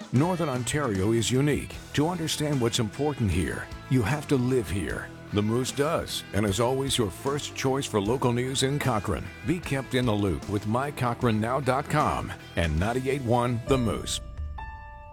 Northern Ontario is unique. To understand what's important here, you have to live here. The Moose does, and is always your first choice for local news in Cochrane. Be kept in the loop with mycochrannenow.com and 98.1 The Moose.